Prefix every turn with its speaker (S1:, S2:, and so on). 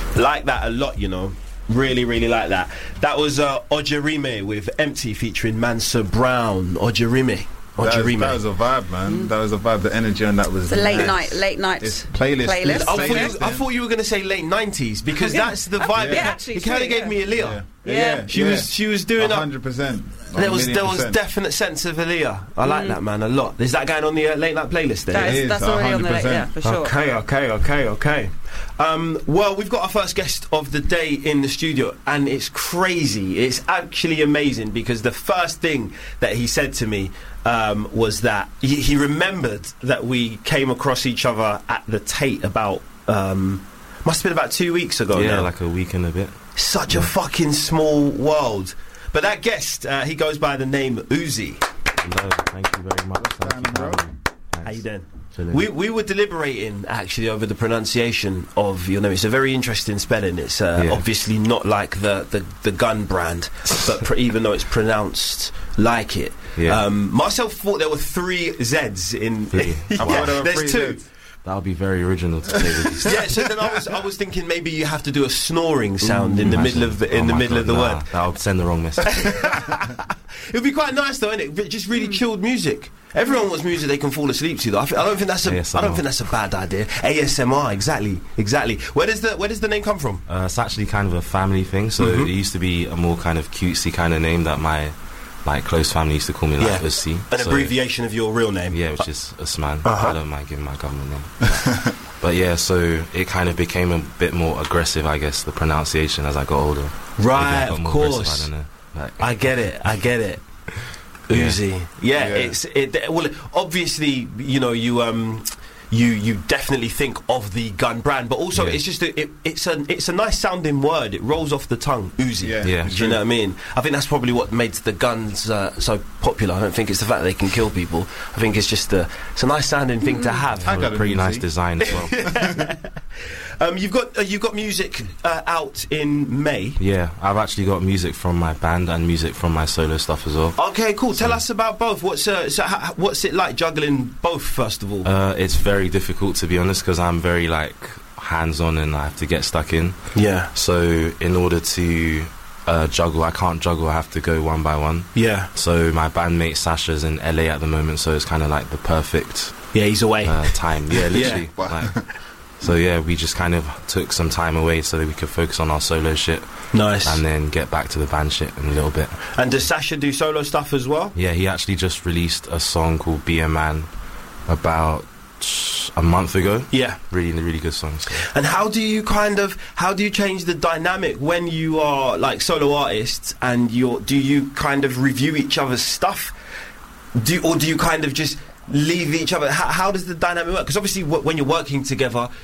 S1: Like that a lot, you know. Really, really like that. That was Ojerime with Empty featuring Mansa Brown. Ojerime.
S2: That was a vibe, man. That was a vibe. The energy on that was
S3: the late night
S2: playlist.
S1: I thought you were going to say late 90s because that's the vibe. It kind of gave me Aaliyah. She was doing
S2: 100%.
S1: There was definite sense of Aaliyah. I like that, man, a lot. Is that going on the late night playlist then?
S3: That's already on the late, for sure.
S1: Okay. Well, we've got our first guest of the day in the studio, and it's crazy. It's actually amazing because the first thing that he said to me was that he remembered that we came across each other at the Tate about must have been about 2 weeks ago.
S4: Yeah, like a week and a bit.
S1: Such a fucking small world. But that guest, he goes by the name Uzi.
S4: Hello, thank you very much.
S1: How you doing? We were deliberating actually over the pronunciation of your name. It's a very interesting spelling. It's obviously not like the gun brand, but even though it's pronounced like it. Myself thought there were 3 Z's in. There's 2.
S4: That would be very original to say the least.
S1: Yeah, so then I was thinking maybe you have to do a snoring sound in the middle of the word.
S4: That would send the wrong message.
S1: It would be quite nice though, isn't it? Just really chilled music. Everyone wants music they can fall asleep to though. I don't think that's a bad idea. ASMR, exactly. Where does the name come from?
S4: It's actually kind of a family thing. So it used to be a more kind of cutesy kind of name that my close family used to call me, like Uzi.
S1: An abbreviation of your real name.
S4: Yeah, which is Usman. I don't mind giving my government name. But yeah, so it kind of became a bit more aggressive, I guess, the pronunciation as I got older.
S1: Right, of course.
S4: I don't know.
S1: I get it. Uzi. Well, obviously, you know, you definitely think of the gun brand, but also it's just it's a nice sounding word. It rolls off the tongue, Uzi. Do you know what I mean? I think that's probably what made the guns so popular. I don't think it's the fact that they can kill people. I think it's just it's a nice sounding thing to have.
S4: I got a pretty nice design as well.
S1: You've got music out in May.
S4: Yeah, I've actually got music from my band and music from my solo stuff as well.
S1: Okay, cool. Tell us about both. What's it like juggling both? First of all,
S4: it's very difficult, to be honest, because I'm very hands-on and I have to get stuck in.
S1: Yeah.
S4: So in order to juggle, I can't juggle. I have to go one by one.
S1: Yeah.
S4: So my bandmate Sasha's in LA at the moment, so it's kind of like the perfect.
S1: Yeah, he's away.
S4: Time. Yeah, literally. So yeah, we just kind of took some time away so that we could focus on our solo shit.
S1: Nice.
S4: And then get back to the band shit in a little bit.
S1: And does Sasha do solo stuff as well?
S4: Yeah, he actually just released a song called Be a Man about a month ago.
S1: Yeah.
S4: Really good song. So.
S1: And how do you change the dynamic when you are like solo artists and do you kind of review each other's stuff? Do you kind of just leave each other? How does the dynamic work? Because obviously when you're working together,